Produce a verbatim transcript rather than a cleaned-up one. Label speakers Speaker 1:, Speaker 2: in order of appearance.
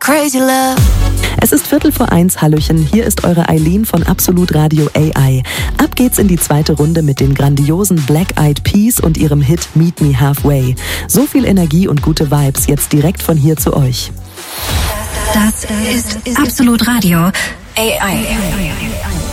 Speaker 1: Crazy Love.
Speaker 2: Es ist Viertel vor eins, Hallöchen, hier ist eure Eileen von Absolut Radio A I. Ab geht's in die zweite Runde mit den grandiosen Black Eyed Peas und ihrem Hit Meet Me Halfway. So viel Energie und gute Vibes jetzt direkt von hier zu euch.
Speaker 3: Das ist Absolut Radio A I.